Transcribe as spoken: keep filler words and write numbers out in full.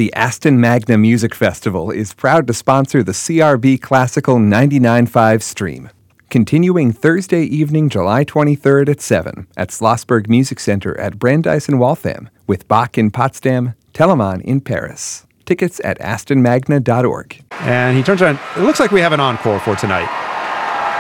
The Aston Magna Music Festival is proud to sponsor the C R B Classical ninety-nine point five stream. Continuing Thursday evening, July twenty-third at seven at Schlossberg Music Center at Brandeis in Waltham, with Bach in Potsdam, Telemann in Paris. Tickets at aston magna dot org. And he turns around. It looks like we have an encore for tonight.